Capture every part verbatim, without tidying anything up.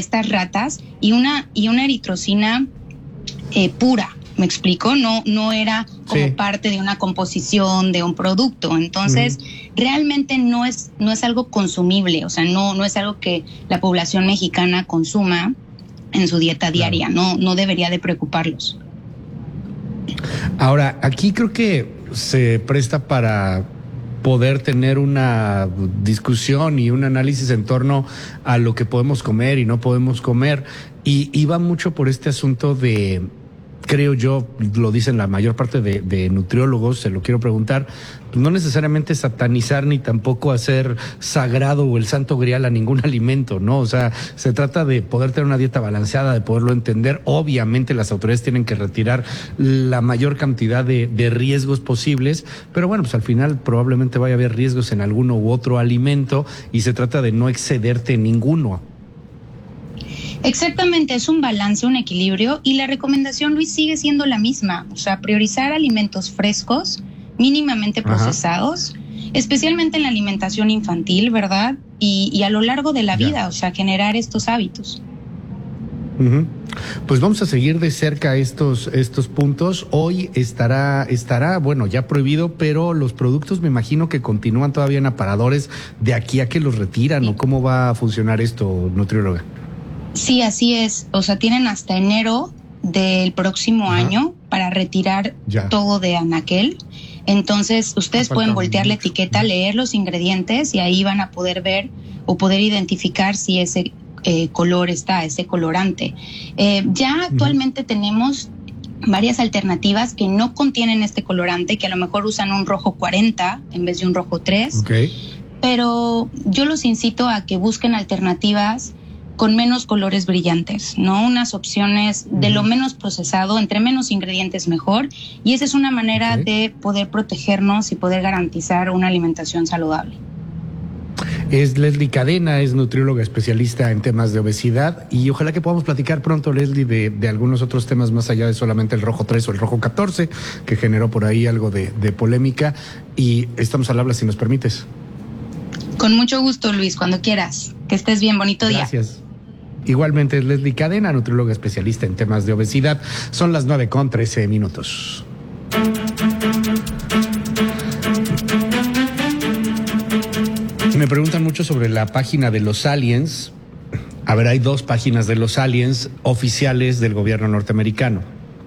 estas ratas y una, y una eritrocina eh, pura. ¿Me explico? No, no era como sí. parte de una composición de un producto. Entonces, uh-huh. realmente no es, no es algo consumible. O sea, no, no es algo que la población mexicana consuma en su dieta diaria. Claro. No, no debería de preocuparlos. Ahora, aquí creo que se presta para poder tener una discusión y un análisis en torno a lo que podemos comer y no podemos comer. Y, y va mucho por este asunto de, creo yo, lo dicen la mayor parte de, de nutriólogos, se lo quiero preguntar, no necesariamente satanizar ni tampoco hacer sagrado o el santo grial a ningún alimento, ¿no? O sea, se trata de poder tener una dieta balanceada, de poderlo entender. Obviamente las autoridades tienen que retirar la mayor cantidad de, de riesgos posibles, pero bueno, pues al final probablemente vaya a haber riesgos en alguno u otro alimento y se trata de no excederte en ninguno. Exactamente, es un balance, un equilibrio, y la recomendación, Luis, sigue siendo la misma. O sea, priorizar alimentos frescos, mínimamente procesados, ajá. especialmente en la alimentación infantil, ¿verdad? Y, y a lo largo de la ya. vida, o sea, generar estos hábitos. Uh-huh. Pues vamos a seguir de cerca estos, estos puntos. Hoy estará, estará, bueno, ya prohibido, pero los productos me imagino que continúan todavía en aparadores de aquí a que los retiran, sí. ¿o cómo va a funcionar esto, nutrióloga? Sí, así es. O sea, tienen hasta enero del próximo Ajá. año para retirar ya. todo de anaquel. Entonces, ustedes pueden voltear la etiqueta, leer los ingredientes y ahí van a poder ver o poder identificar si ese eh, color está, ese colorante. Eh, ya actualmente uh-huh. tenemos varias alternativas que no contienen este colorante, que a lo mejor usan un rojo cuarenta en vez de un rojo tres. Okay. Pero yo los incito a que busquen alternativas con menos colores brillantes, ¿no? Unas opciones de uh-huh. lo menos procesado, entre menos ingredientes mejor, y esa es una manera okay. de poder protegernos y poder garantizar una alimentación saludable. Es Leslie Cadena, es nutrióloga especialista en temas de obesidad, y ojalá que podamos platicar pronto, Leslie, de, de algunos otros temas más allá de solamente el rojo tres o el rojo catorce, que generó por ahí algo de, de polémica, y estamos al habla si nos permites. Con mucho gusto, Luis, cuando quieras. Que estés bien, bonito día. Gracias. Igualmente es Leslie Cadena, nutrióloga especialista en temas de obesidad. Son las nueve con trece minutos. Me preguntan mucho sobre la página de los aliens. A ver, hay dos páginas de los aliens oficiales del gobierno norteamericano.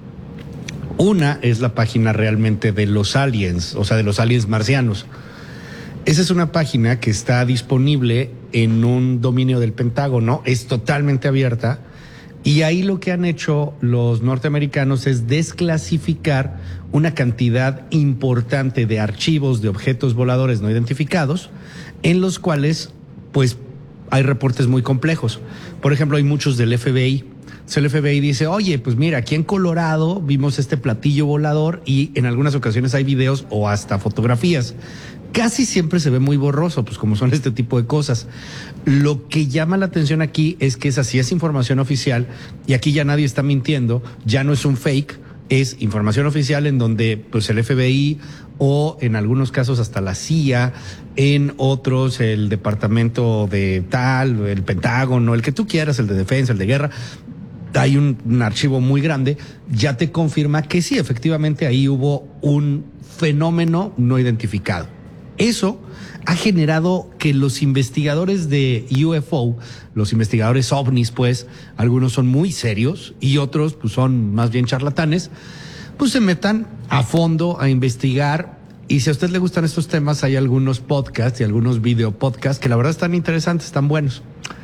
Una es la página realmente de los aliens, o sea, de los aliens marcianos. Esa es una página que está disponible en un dominio del Pentágono, es totalmente abierta, y ahí lo que han hecho los norteamericanos es desclasificar una cantidad importante de archivos de objetos voladores no identificados, en los cuales pues hay reportes muy complejos. Por ejemplo, hay muchos del F B I. El F B I dice, oye, pues mira, aquí en Colorado vimos este platillo volador, y en algunas ocasiones hay videos o hasta fotografías. Casi siempre se ve muy borroso, pues como son este tipo de cosas. Lo que llama la atención aquí es que esa sí es información oficial, y aquí ya nadie está mintiendo, ya no es un fake, es información oficial en donde pues el F B I o en algunos casos hasta la C I A, en otros el departamento de tal, el Pentágono, el que tú quieras, el de defensa, el de guerra, hay un, un archivo muy grande, ya te confirma que sí, efectivamente ahí hubo un fenómeno no identificado. Eso ha generado que los investigadores de U F O, los investigadores ovnis, pues, algunos son muy serios y otros pues son más bien charlatanes, pues se metan a fondo a investigar. Y si a usted le gustan estos temas, hay algunos podcasts y algunos video podcasts que la verdad están interesantes, están buenos.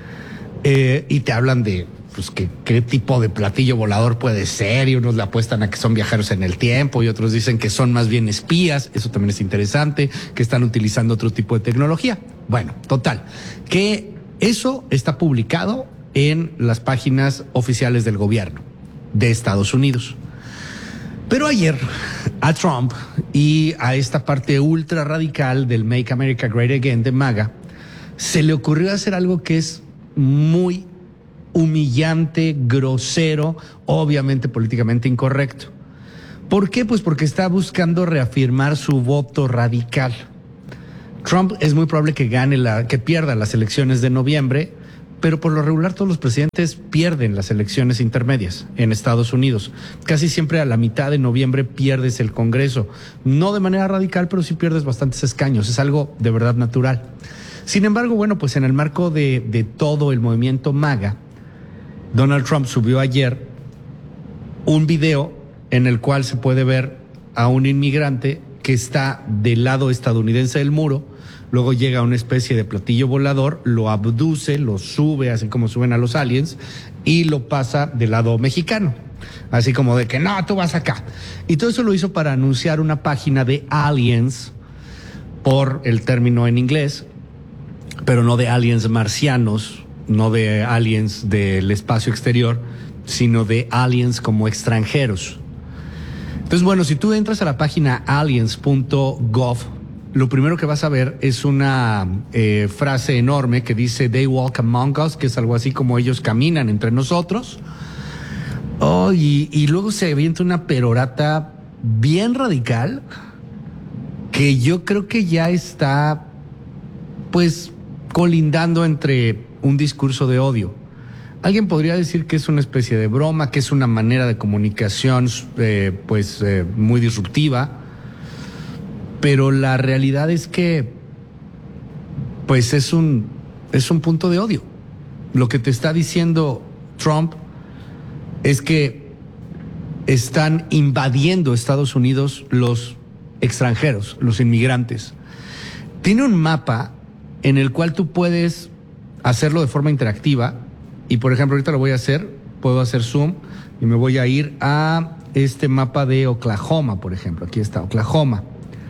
Eh, y te hablan de pues que, qué tipo de platillo volador puede ser, y unos le apuestan a que son viajeros en el tiempo y otros dicen que son más bien espías. Eso también es interesante, que están utilizando otro tipo de tecnología. Bueno, total, que eso está publicado en las páginas oficiales del gobierno de Estados Unidos. Pero ayer a Trump y a esta parte ultra radical del Make America Great Again de MAGA se le ocurrió hacer algo que es muy humillante, grosero, obviamente políticamente incorrecto. ¿Por qué? Pues porque está buscando reafirmar su voto radical. Trump es muy probable que gane la, que pierda las elecciones de noviembre, pero por lo regular todos los presidentes pierden las elecciones intermedias en Estados Unidos. Casi siempre a la mitad de noviembre pierdes el Congreso. No de manera radical, pero sí pierdes bastantes escaños. Es algo de verdad natural. Sin embargo, bueno, pues en el marco de, de todo el movimiento MAGA, Donald Trump subió ayer un video en el cual se puede ver a un inmigrante que está del lado estadounidense del muro, luego llega a una especie de platillo volador, lo abduce, lo sube, así como suben a los aliens, y lo pasa del lado mexicano. Así como de que, no, tú vas acá. Y todo eso lo hizo para anunciar una página de aliens, por el término en inglés, pero no de aliens marcianos, no de aliens del espacio exterior, sino de aliens como extranjeros. Entonces, bueno, si tú entras a la página aliens punto gov, lo primero que vas a ver es una eh, frase enorme que dice "They walk among us", que es algo así como ellos caminan entre nosotros. Oh, y, y luego se avienta una perorata bien radical que yo creo que ya está, pues, colindando entre un discurso de odio. Alguien podría decir que es una especie de broma, que es una manera de comunicación eh, pues eh, muy disruptiva, pero la realidad es que pues es un es un punto de odio. Lo que te está diciendo Trump es que están invadiendo Estados Unidos los extranjeros, los inmigrantes. Tiene un mapa en el cual tú puedes hacerlo de forma interactiva. Y por ejemplo, ahorita lo voy a hacer, puedo hacer zoom y me voy a ir a este mapa de Oklahoma, por ejemplo. Aquí está Oklahoma.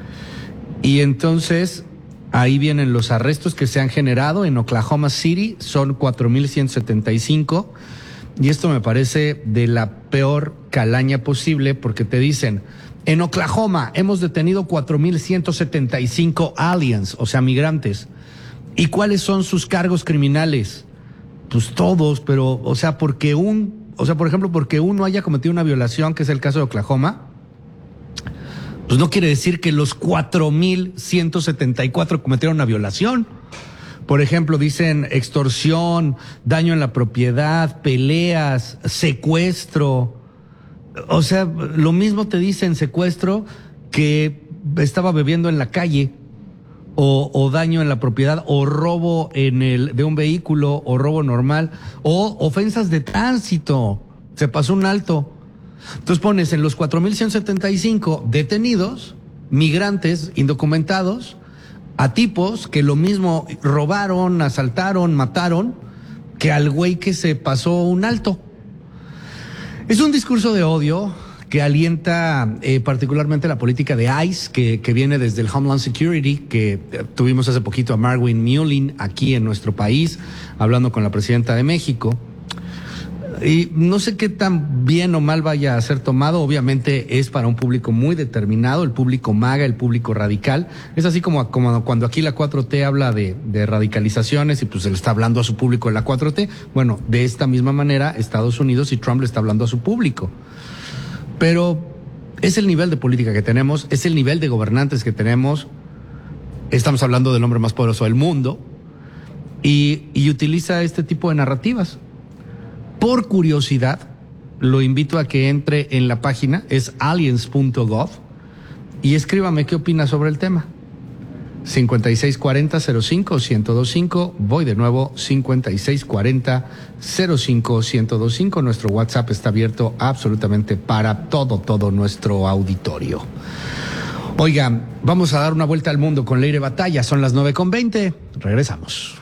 Y entonces ahí vienen los arrestos que se han generado en Oklahoma City, son cuatro mil ciento setenta y cinco. Y esto me parece de la peor calaña posible, porque te dicen, en Oklahoma hemos detenido cuatro mil ciento setenta y cinco aliens, o sea, migrantes. ¿Y cuáles son sus cargos criminales? Pues todos, pero, o sea, porque un, o sea, por ejemplo, porque uno haya cometido una violación, que es el caso de Oklahoma, pues no quiere decir que los cuatro mil ciento setenta y cuatro cometieron una violación. Por ejemplo, dicen extorsión, daño en la propiedad, peleas, secuestro. O sea, lo mismo te dicen secuestro que estaba bebiendo en la calle. O, o daño en la propiedad, o robo en el de un vehículo, o robo normal, o ofensas de tránsito, se pasó un alto. Entonces pones en los cuatro mil ciento setenta y cinco detenidos, migrantes indocumentados, a tipos que lo mismo robaron, asaltaron, mataron, que al güey que se pasó un alto. Es un discurso de odio que alienta eh, particularmente la política de ICE, que, que viene desde el Homeland Security, que eh, tuvimos hace poquito a Marwin Mullin aquí en nuestro país, hablando con la presidenta de México. Y no sé qué tan bien o mal vaya a ser tomado. Obviamente es para un público muy determinado, el público MAGA, el público radical. Es así como, como cuando aquí la cuatro T habla de, de radicalizaciones y pues se le está hablando a su público en la cuatro T. Bueno, de esta misma manera Estados Unidos y Trump le está hablando a su público. Pero es el nivel de política que tenemos, es el nivel de gobernantes que tenemos. Estamos hablando del hombre más poderoso del mundo y, y utiliza este tipo de narrativas. Por curiosidad, lo invito a que entre en la página, es aliens punto gov, y escríbame qué opina sobre el tema. cincuenta y seis cuarenta cero cinco ciento veinticinco, voy de nuevo, cincuenta y seis cuarenta cero cinco ciento veinticinco. Nuestro WhatsApp está abierto absolutamente para todo, todo nuestro auditorio. Oigan, vamos a dar una vuelta al mundo con Leire Batalla, son las nueve con veinte, regresamos.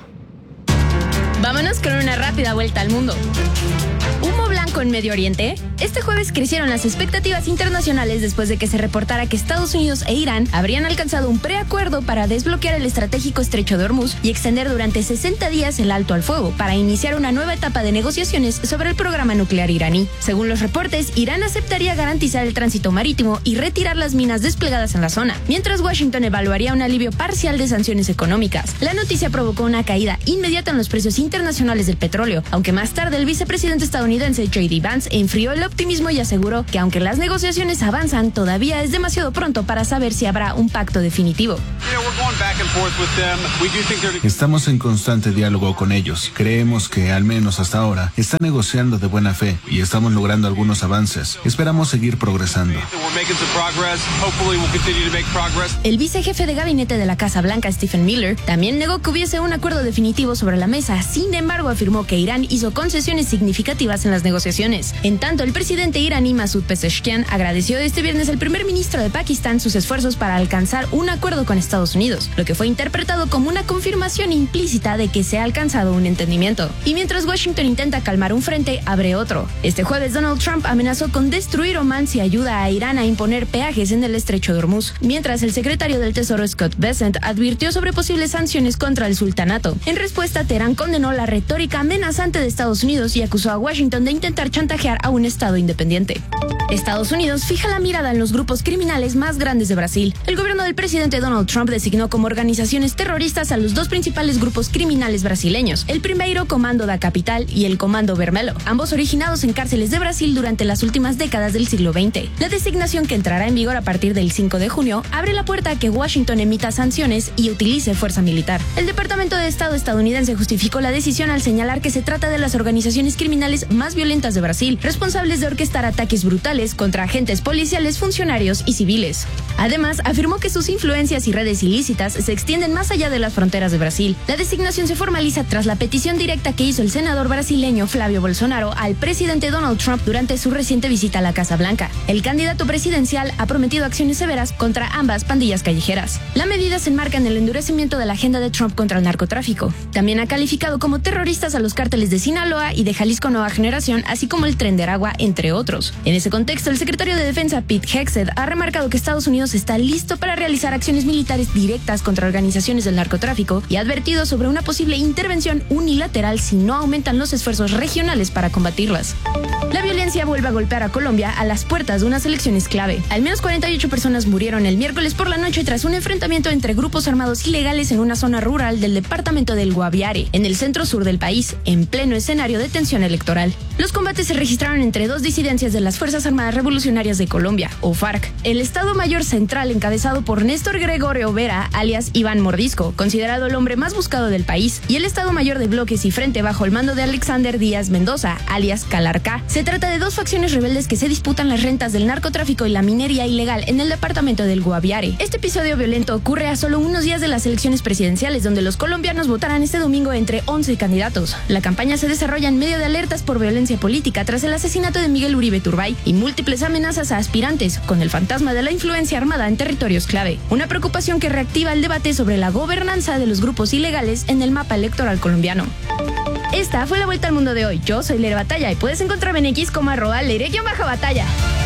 Vámonos con una rápida vuelta al mundo. ¿Humo blanco en Medio Oriente? Este jueves crecieron las expectativas internacionales después de que se reportara que Estados Unidos e Irán habrían alcanzado un preacuerdo para desbloquear el estratégico estrecho de Hormuz y extender durante sesenta días el alto al fuego para iniciar una nueva etapa de negociaciones sobre el programa nuclear iraní. Según los reportes, Irán aceptaría garantizar el tránsito marítimo y retirar las minas desplegadas en la zona, mientras Washington evaluaría un alivio parcial de sanciones económicas. La noticia provocó una caída inmediata en los precios internacionales del petróleo, aunque más tarde el vicepresidente estadounidense J J D Vance enfrió el optimismo y aseguró que aunque las negociaciones avanzan, todavía es demasiado pronto para saber si habrá un pacto definitivo. Estamos en constante diálogo con ellos. Creemos que, al menos hasta ahora, están negociando de buena fe y estamos logrando algunos avances. Esperamos seguir progresando. El vicejefe de gabinete de la Casa Blanca, Stephen Miller, también negó que hubiese un acuerdo definitivo sobre la mesa. Sin embargo, afirmó que Irán hizo concesiones significativas en las negociaciones. En tanto, el presidente iraní Masoud Pezeshkian agradeció este viernes al primer ministro de Pakistán sus esfuerzos para alcanzar un acuerdo con Estados Unidos, lo que fue interpretado como una confirmación implícita de que se ha alcanzado un entendimiento. Y mientras Washington intenta calmar un frente, abre otro. Este jueves, Donald Trump amenazó con destruir Omán si ayuda a Irán a imponer peajes en el estrecho de Hormuz, mientras el secretario del Tesoro Scott Bessent advirtió sobre posibles sanciones contra el sultanato. En respuesta, Teherán condenó la retórica amenazante de Estados Unidos y acusó a Washington de intentar chantajear a un Estado independiente. Estados Unidos fija la mirada en los grupos criminales más grandes de Brasil. El gobierno del presidente Donald Trump designó como organizaciones terroristas a los dos principales grupos criminales brasileños, el primeiro Comando da Capital y el Comando Vermelho, ambos originados en cárceles de Brasil durante las últimas décadas del siglo veinte. La designación, que entrará en vigor a partir del cinco de junio, abre la puerta a que Washington emita sanciones y utilice fuerza militar. El Departamento de Estado estadounidense justificó la decisión al señalar que se trata de las organizaciones criminales más violentas de Brasil, responsables de orquestar ataques brutales contra agentes policiales, funcionarios y civiles. Además, afirmó que sus influencias y redes ilícitas se extienden más allá de las fronteras de Brasil. La designación se formaliza tras la petición directa que hizo el senador brasileño Flávio Bolsonaro al presidente Donald Trump durante su reciente visita a la Casa Blanca. El candidato presidencial ha prometido acciones severas contra ambas pandillas callejeras. La medida se enmarca en el endurecimiento de la agenda de Trump contra el narcotráfico. También ha calificado como terroristas a los cárteles de Sinaloa y de Jalisco Nueva Generación, así como el Tren de Aragua, entre otros. En ese contexto, el secretario de Defensa Pete Hegseth ha remarcado que Estados Unidos está listo para realizar acciones militares directas contra organizaciones del narcotráfico y ha advertido sobre una posible intervención unilateral si no aumentan los esfuerzos regionales para combatirlas. La violencia vuelve a golpear a Colombia a las puertas de unas elecciones clave. Al menos cuarenta y ocho personas murieron el miércoles por la noche tras un enfrentamiento entre grupos armados ilegales en una zona rural del departamento del Guaviare, en el centro sur del país, en pleno escenario de tensión electoral. Los combates se registraron entre dos disidencias de las Fuerzas Armadas Revolucionarias de Colombia, o FARC, el Estado Mayor Central encabezado por Néstor Gregorio Vera, alias Iván Mordisco, considerado el hombre más buscado del país, y el Estado Mayor de Bloques y Frente bajo el mando de Alexander Díaz Mendoza, alias Calarcá. Se trata de dos facciones rebeldes que se disputan las rentas del narcotráfico y la minería ilegal en el departamento del Guaviare. Este episodio violento ocurre a solo unos días de las elecciones presidenciales, donde los colombianos votarán este domingo entre once candidatos. La campaña se desarrolla en medio de alertas por violencia política tras el asesinato de Miguel Uribe Turbay y múltiples amenazas a aspirantes, con el fantasma de la influencia armada en territorios clave. Una preocupación que reactiva el debate sobre la gobernanza de los grupos ilegales en el mapa electoral colombiano. Esta fue la Vuelta al Mundo de hoy. Yo soy Leire Batalla y puedes encontrarme en X como arroba Leire-Batalla.